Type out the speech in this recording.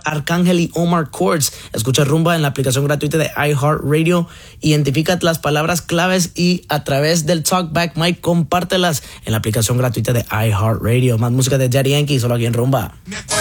Arcángel y Omar Chords. Escucha Rumba en la aplicación gratuita de iHeartRadio. Identifica las palabras claves y a través del Talkback Mike compártelas en la aplicación gratuita de iHeartRadio. Más música de Daddy Yankee solo aquí en Rumba.